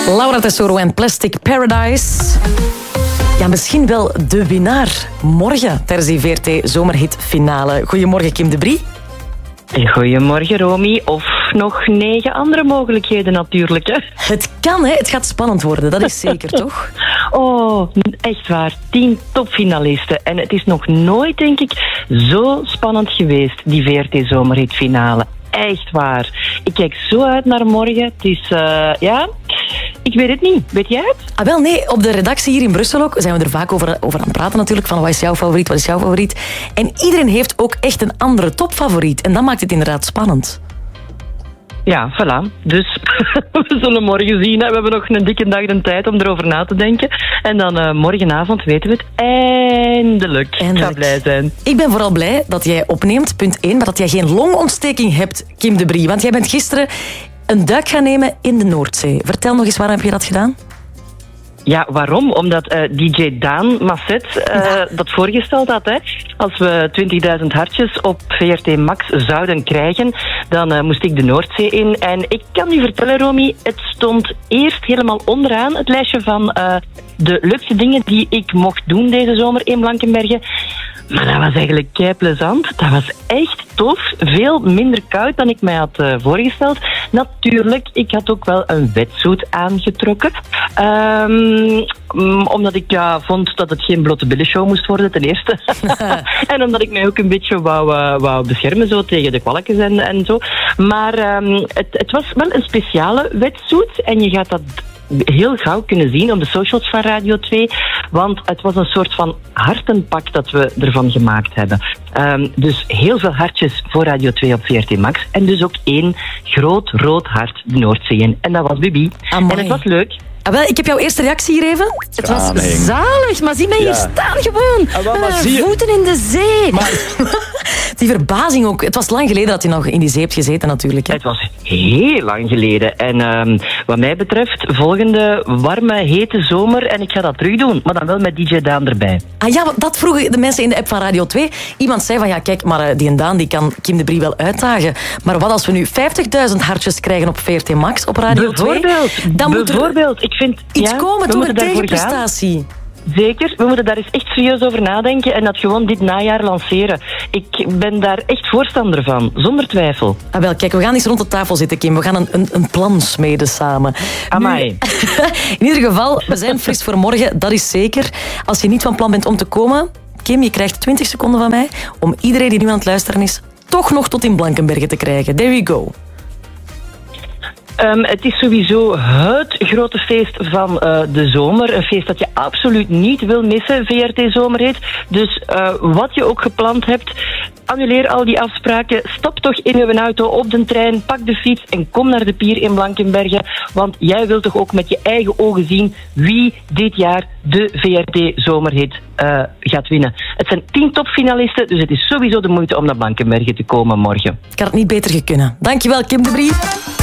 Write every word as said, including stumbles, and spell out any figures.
Laura Tesoro en Plastic Paradise. Ja, misschien wel de winnaar morgen tijdens die V R T Zomerhit-finale. Goedemorgen, Kim de Brie. Goedemorgen, Romy. Of nog negen andere mogelijkheden natuurlijk. Hè? Het kan, hè? Het gaat spannend worden, dat is zeker, toch? Oh, echt waar. Tien topfinalisten. En het is nog nooit, denk ik, zo spannend geweest, die V R T Zomerhit-finale. Echt waar. Ik kijk zo uit naar morgen. Het is, uh, ja... Ik weet het niet. Weet jij het? Ah, wel, nee. Op de redactie hier in Brussel ook zijn we er vaak over, over aan het praten natuurlijk. Van wat is jouw favoriet, wat is jouw favoriet? En iedereen heeft ook echt een andere topfavoriet. En dat maakt het inderdaad spannend. Ja, voilà. Dus we zullen morgen zien. Hè. We hebben nog een dikke dag de tijd om erover na te denken. En dan uh, morgenavond weten we het eindelijk. eindelijk. Ik ga blij zijn. Ik ben vooral blij dat jij opneemt, punt één, maar dat jij geen longontsteking hebt, Kim de Brie. Want jij bent gisteren een duik gaan nemen in de Noordzee. Vertel nog eens, waarom heb je dat gedaan? Ja, waarom? Omdat uh, D J Daan Masset uh, ja. dat voorgesteld had. Hè. Als we twintigduizend hartjes op V R T Max zouden krijgen, dan uh, moest ik de Noordzee in. En ik kan u vertellen, Romy, het stond eerst helemaal onderaan het lijstje van uh, de leukste dingen die ik mocht doen deze zomer in Blankenberge. Maar dat was eigenlijk kei plezant. Dat was echt tof. Veel minder koud dan ik mij had uh, voorgesteld. Natuurlijk, ik had ook wel een wetsuit aangetrokken. Um, omdat ik ja, vond dat het geen blote billenshow moest worden, ten eerste. En omdat ik mij ook een beetje wou, uh, wou beschermen zo, tegen de kwalletjes en, en zo. Maar um, het, het was wel een speciale wetsuit. En je gaat dat heel gauw kunnen zien op de socials van Radio twee. Want het was een soort van hartenpak dat we ervan gemaakt hebben. Um, dus heel veel hartjes voor Radio twee op V R T Max. En dus ook één groot rood hart de Noordzee in. En dat was Bibi. Amai. En het was leuk. Ah, wel, ik heb jouw eerste reactie hier even. Het was Zalig. zalig, maar zie mij hier Ja. staan gewoon. Ah, wel, maar Uh, zie je- voeten in de zee. Maar- Die verbazing ook. Het was lang geleden dat hij nog in die zee heeft gezeten natuurlijk. Hè. Het was heel lang geleden. En um, wat mij betreft, volgende warme, hete zomer. En ik ga dat terug doen. Maar dan wel met D J Daan erbij. Ah ja, want dat vroegen de mensen in de app van Radio twee. Iemand zei van, ja kijk, maar uh, die en Daan die kan Kim de Brie wel uitdagen. Maar wat als we nu vijftigduizend hartjes krijgen op V R T Max op Radio twee? Bijvoorbeeld. Dan moet er Bijvoorbeeld. Ik vind, iets ja, komen, we toch? Een moeten daarvoor gaan. tegenprestatie. Zeker, we moeten daar eens echt serieus over nadenken en dat gewoon dit najaar lanceren. Ik ben daar echt voorstander van, zonder twijfel. Ah, wel, kijk, we gaan eens rond de tafel zitten, Kim. We gaan een, een, een plan smeden samen. Amai. Nu, in ieder geval, we zijn fris voor morgen, dat is zeker. Als je niet van plan bent om te komen, Kim, je krijgt twintig seconden van mij om iedereen die nu aan het luisteren is, toch nog tot in Blankenberge te krijgen. There you go. Um, het is sowieso het grote feest van uh, de zomer. Een feest dat je absoluut niet wil missen, V R T Zomerhit. Dus uh, wat je ook gepland hebt, annuleer al die afspraken. Stap toch in uw auto, op de trein, pak de fiets en kom naar de pier in Blankenberge. Want jij wilt toch ook met je eigen ogen zien wie dit jaar de V R T Zomerhit uh, gaat winnen. Het zijn tien topfinalisten, dus het is sowieso de moeite om naar Blankenberge te komen morgen. Ik had het niet beter gekunnen. Dankjewel, Kim de Brie.